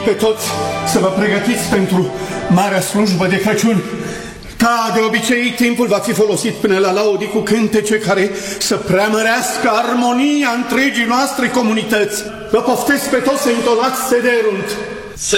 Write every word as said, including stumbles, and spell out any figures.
pe toți să vă pregătiți pentru marea slujbă de Crăciun. Ca de obicei, timpul va fi folosit până la laudii cu cântece care să preamărească armonia întregii noastre comunități. Vă poftesc pe toți să intonați Sederunt.